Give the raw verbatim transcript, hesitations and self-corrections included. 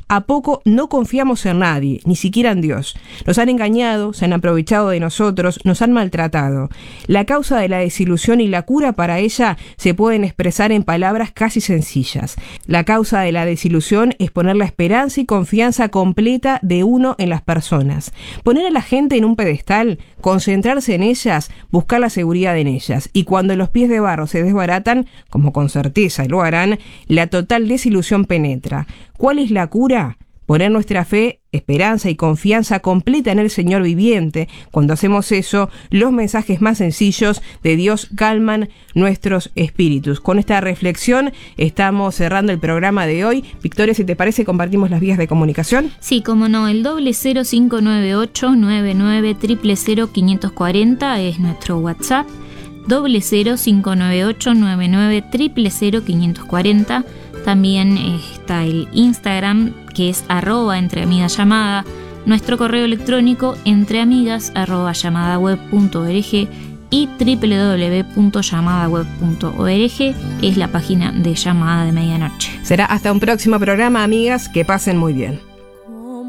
a poco no confiamos en nadie, ni siquiera en Dios. Nos han engañado, se han aprovechado de nosotros, nos han maltratado. La causa de la desilusión y la cura para ella se pueden expresar en palabras casi sencillas. La causa de la desilusión es poner la esperanza y confianza completa de uno en las personas. Poner a la gente en un pedestal, concentrarse en ellas, buscar la seguridad en ellas. Y cuando los pies de barro se desbaratan, como con certeza lo harán, la total desilusión penetra. ¿Cuál es la cura? Poner nuestra fe, esperanza y confianza completa en el Señor viviente. Cuando hacemos eso, los mensajes más sencillos de Dios calman nuestros espíritus. Con esta reflexión estamos cerrando el programa de hoy. Victoria, si te parece, compartimos las vías de comunicación. Sí, como no, el doble cero cinco nueve ocho nueve nueve cero cero quinientos cuarenta es nuestro WhatsApp. Doble cero cinco nueve ocho nueve nueve cero cero quinientos cuarenta. También está el Instagram, que es arroba entreamigasllamada, nuestro correo electrónico entreamigas arroba llamadaweb punto org y doble u doble u doble u punto llamadaweb punto org es la página de Llamada de Medianoche. Será hasta un próximo programa, amigas, que pasen muy bien.